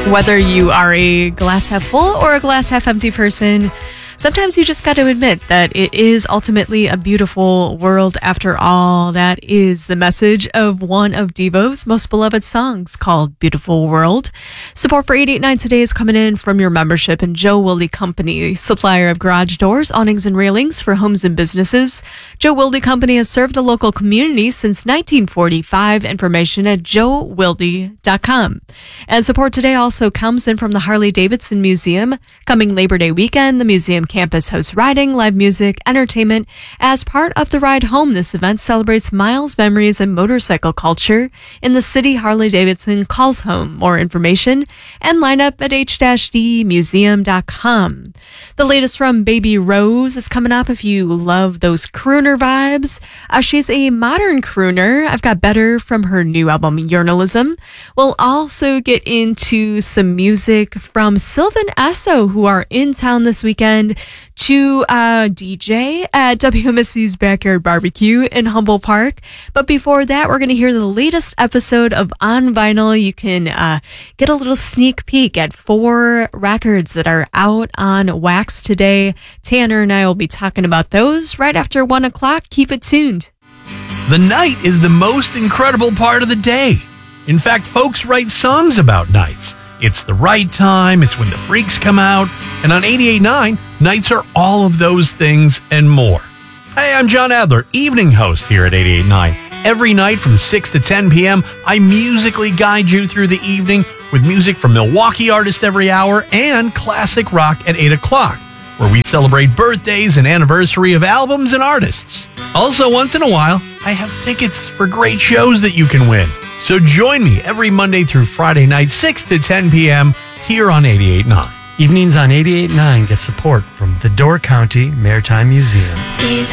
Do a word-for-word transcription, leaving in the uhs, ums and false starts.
Whether you are a glass half full or a glass half empty person, sometimes you just got to admit that it is ultimately a beautiful world after all. That is the message of one of Devo's most beloved songs called Beautiful World. Support for eight eight nine Today is coming in from your membership in Joe Wilde Company, supplier of garage doors, awnings, and railings for homes and businesses. Joe Wilde Company has served the local community since nineteen forty-five. Information at joe wilde dot com. And support today also comes in from the Harley-Davidson Museum. Coming Labor Day weekend, the museum campus hosts riding, live music, entertainment. As part of the Ride Home, this event celebrates miles, memories, and motorcycle culture in the city Harley-Davidson calls home. More information and lineup at h d museum dot com. The latest from Baby Rose is coming up if you love those crooner vibes. Uh, she's a modern crooner. I've got better from her new album, Journalism. We'll also get into some music from Sylvan Esso, who are in town this weekend to uh, D J at W M S C's Backyard Barbecue in Humboldt Park. But before that, we're going to hear the latest episode of On Vinyl. You can uh, get a little sneak peek at four records that are out on wax today. Tanner and I will be talking about those right after one o'clock. Keep it tuned. The night is the most incredible part of the day. In fact, folks write songs about nights. It's the right time, it's when the freaks come out, and on eighty-eight point nine, nights are all of those things and more. Hey, I'm John Adler, evening host here at eighty-eight point nine. Every night from six to ten p.m., I musically guide you through the evening with music from Milwaukee artists every hour and classic rock at eight o'clock, where we celebrate birthdays and anniversary of albums and artists. Also, once in a while, I have tickets for great shows that you can win. So join me every Monday through Friday night, six to ten p.m. here on eighty-eight point nine. Evenings on eighty-eight point nine get support from the Door County Maritime Museum. Is